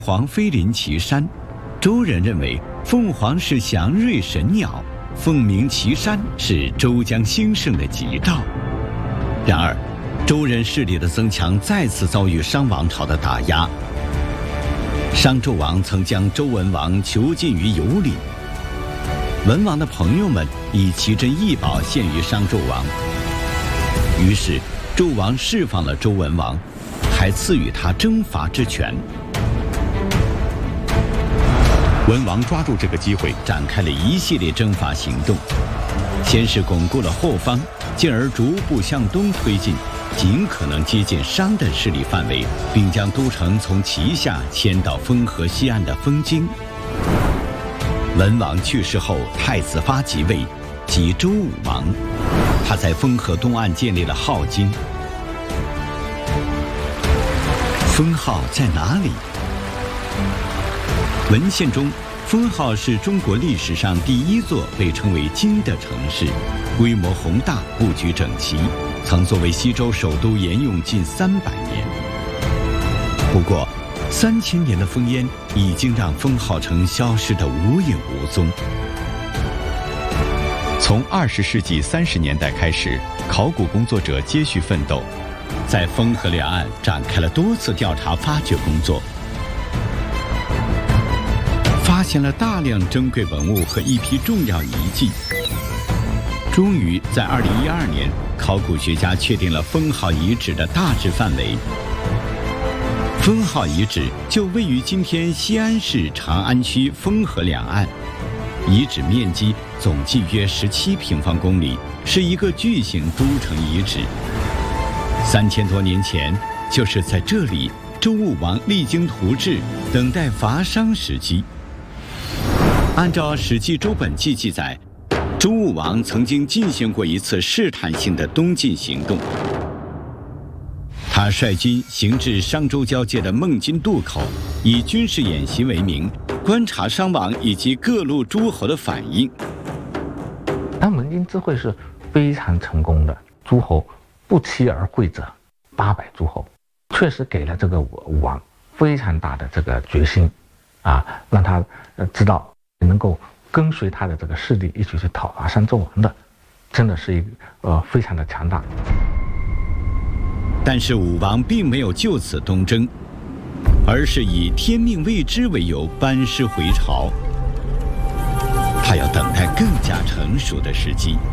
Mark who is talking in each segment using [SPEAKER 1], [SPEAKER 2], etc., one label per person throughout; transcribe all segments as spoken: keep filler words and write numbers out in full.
[SPEAKER 1] 黄飞临岐山，周人认为凤凰是祥瑞神鸟，凤鸣岐山是周江兴盛的吉兆。然而，周人势力的增强再次遭遇商王朝的打压。商纣王曾将周文王囚禁于羑里，文王的朋友们以奇珍异宝献于商纣王，于是纣王释放了周文王，还赐予他征伐之权。文王抓住这个机会，展开了一系列征伐行动，先是巩固了后方，进而逐步向东推进，尽可能接近商的势力范围，并将都城从旗下迁到汾河西岸的丰京。文王去世后，太子发即位，即周武王。他在汾河东岸建立了镐京。封号在哪里？文献中，封号是中国历史上第一座被称为京的城市，规模宏大，布局整齐，曾作为西周首都沿用近三百年。不过，三千年的烽烟已经让封号城消失得无影无踪。
[SPEAKER 2] 从二十世纪三十年代开始，考古工作者接续奋斗，
[SPEAKER 1] 在汾河两岸展开了多次调查发掘工作，发现了大量珍贵文物和一批重要遗迹。终于在二零一二年，考古学家确定了封号遗址的大致范围。封号遗址就位于今天西安市长安区汾河两岸，遗址面积总计约十七平方公里，是一个巨型都城遗址。三千多年前，就是在这里，周武王励精图治，等待伐商时机。按照《史记·周本纪》记载，周武王曾经进行过一次试探性的东进行动。他率军行至商周交界的孟津渡口，以军事演习为名，观察商王以及各路诸侯的反应。
[SPEAKER 3] 但孟津之会是非常成功的，诸侯不期而会者八百诸侯，确实给了这个武王非常大的这个决心，啊，让他知道能够跟随他的这个势力一起去讨伐商纣王的，真的是一个呃非常的强大。
[SPEAKER 1] 但是武王并没有就此东征，而是以天命未知为由班师回朝。他要等待更加成熟的时机。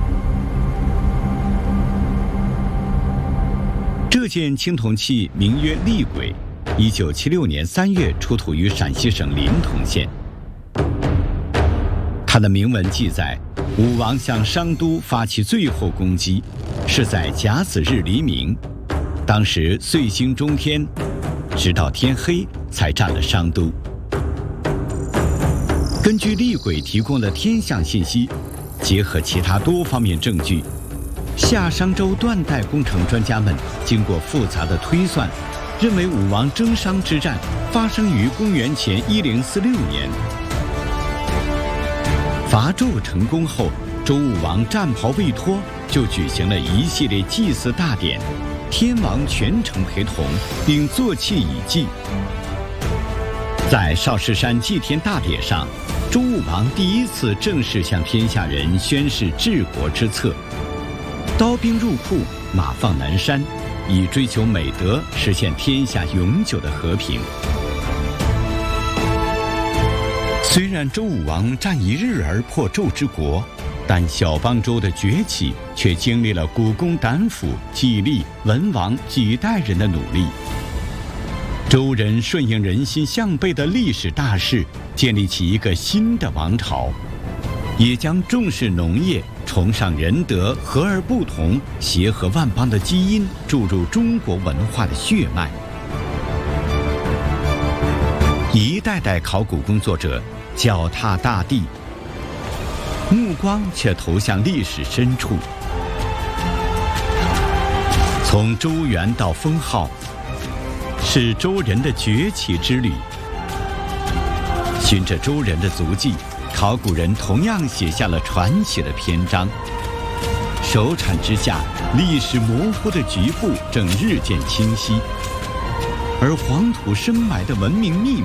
[SPEAKER 1] 这件青铜器名曰厉鬼，一九七六年三月出土于陕西省临潼县。它的铭文记载，武王向商都发起最后攻击，是在甲子日黎明。当时岁星中天，直到天黑才占了商都。根据厉鬼提供的天象信息，结合其他多方面证据，夏商周断代工程专家们经过复杂的推算，认为武王征商之战发生于公元前一零四六年。伐纣成功后，周武王战袍未脱，就举行了一系列祭祀大典，天王全程陪同，并坐殫以祭。在少室山祭天大典上，周武王第一次正式向天下人宣示治国之策，刀兵入库，马放南山，以追求美德，实现天下永久的和平。虽然周武王战一日而破纣之国，但小邦周的崛起却经历了古公胆府、季历、文王几代人的努力。周人顺应人心向背的历史大势，建立起一个新的王朝，也将重视农业、崇尚仁德、和而不同、协和万邦的基因注入中国文化的血脉。一代代考古工作者脚踏大地，目光却投向历史深处。从周原到封号，是周人的崛起之旅。循着周人的足迹，考古人同样写下了传奇的篇章。首产之下，历史模糊的局部正日渐清晰，而黄土深埋的文明秘密